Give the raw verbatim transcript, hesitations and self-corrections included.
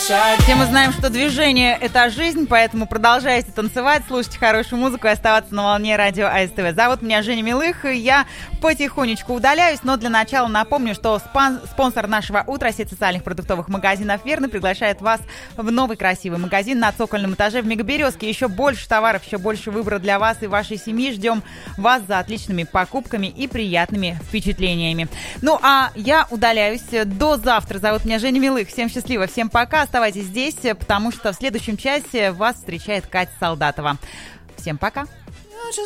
Все мы знаем, что движение – это жизнь, поэтому продолжайте танцевать, слушайте хорошую музыку и оставаться на волне радио АСТВ. Зовут меня Женя Милых, и я потихонечку удаляюсь, но для начала напомню, что спон- спонсор нашего утра, сеть социальных продуктовых магазинов «Верный», приглашает вас в новый красивый магазин на цокольном этаже в Мегаберезке. Еще больше товаров, еще больше выбора для вас и вашей семьи. Ждем вас за отличными покупками и приятными впечатлениями. Ну, а я удаляюсь до завтра. Зовут меня Женя Милых. Всем счастливо, всем пока. Оставайтесь здесь, потому что в следующем часе вас встречает Катя Солдатова. Всем пока.